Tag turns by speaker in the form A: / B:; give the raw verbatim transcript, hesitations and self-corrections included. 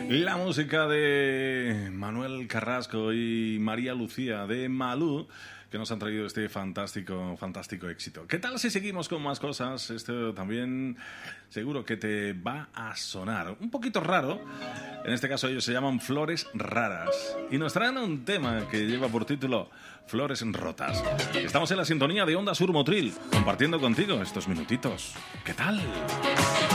A: La música de Manuel Carrasco y María Lucía de Malú, que nos han traído este fantástico, fantástico éxito. ¿Qué tal si seguimos con más cosas? Esto también seguro que te va a sonar un poquito raro. En este caso ellos se llaman Flores Raras y nos traen un tema que lleva por título Flores Rotas. Estamos en la sintonía de Onda Sur Motril, compartiendo contigo estos minutitos. ¿Qué tal?